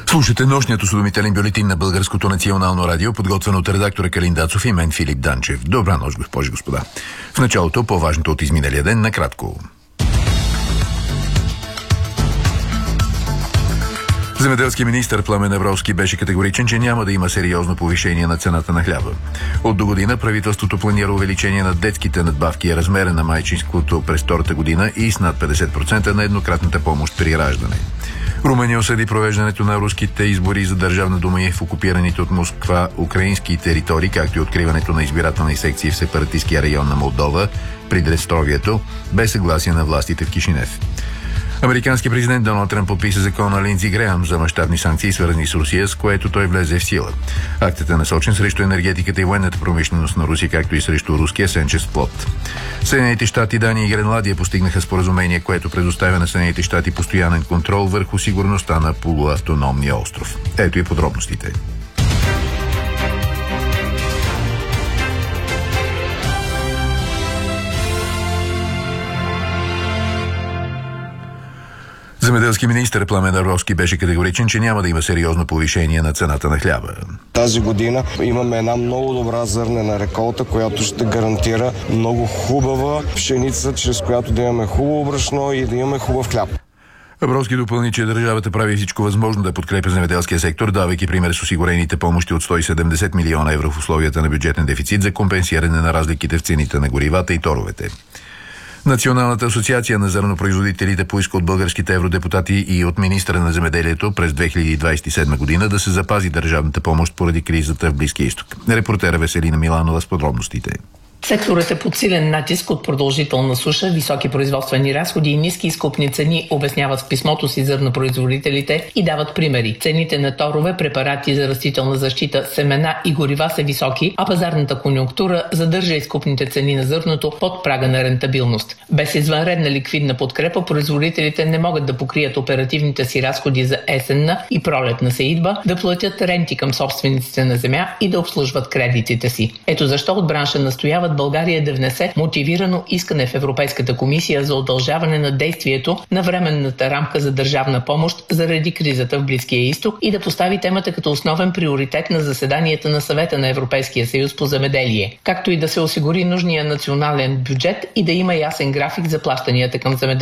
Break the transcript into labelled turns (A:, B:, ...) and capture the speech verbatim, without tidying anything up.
A: Слушате нощният осведомителен бюлетин на Българското национално радио, подготвен от редактора Калин Дацов и мен Филип Данчев. Добра нощ, госпожи и господа. В началото по-важното от изминалия ден накратко. Земеделски министър Пламен Абровски беше категоричен, че няма да има сериозно повишение на цената на хляба. От до година правителството планира увеличение на детските надбавки и размера на майчинството през втората година и с над петдесет процента на еднократната помощ при раждане. Румъния осъди провеждането на руските избори за Държавна дума и в окупираните от Москва украински територии, както и откриването на избирателни секции в сепаратистския район на Молдова, Приднестровието, без съгласие на властите в Кишинев. Американски президент Доналд Тръмп подписа закона Линдзи Греъм за мащабни санкции, свързани с Русия, с което той влезе в сила. Актът е насочен срещу енергетиката и военната промишленост на Русия, както и срещу руския сенчест плод. Съединените щати, Дания и Гренландия постигнаха споразумение, което предоставя на Съединените щати постоянен контрол върху сигурността на полуавтономния остров. Ето и подробностите. Земеделски министър Пламен Абровски беше категоричен, че няма да има сериозно повишение на цената на хляба.
B: Тази година имаме една много добра зърнена реколта, която ще гарантира много хубава пшеница, чрез която да имаме хубаво брашно и да имаме хубав хляб.
A: Абровски допълни, че държавата прави всичко възможно да подкрепя земеделския сектор, давайки пример с осигурените помощи от сто и седемдесет милиона евро в условията на бюджетен дефицит за компенсиране на разликите в цените на горивата и торовете. Националната асоциация на зърнопроизводителите поиска от българските евродепутати и от министъра на земеделието през две хиляди двадесет и седма година да се запази държавната помощ поради кризата в Близкия изток. Репортера Веселина Миланова с подробностите.
C: Секторът е под силен натиск от продължителна суша, високи производствени разходи и ниски изкупни цени, обясняват в писмото си зърнопроизводителите и дават примери. Цените на торове, препарати за растителна защита, семена и горива са високи, а пазарната конюнктура задържа изкупните цени на зърното под прага на рентабилност. Без извънредна ликвидна подкрепа, производителите не могат да покрият оперативните си разходи за есенна и пролетна сеитба, да платят ренти към собствениците на земя и да обслужват кредитите си. Ето защо от бранша настояват България да внесе мотивирано искане в Европейската комисия за удължаване на действието на временната рамка за държавна помощ заради кризата в Близкия изток и да постави темата като основен приоритет на заседанията на Съвета на Европейския съюз по земеделие, както и да се осигури нужния национален бюджет и да има ясен график за плащанията към земеделието.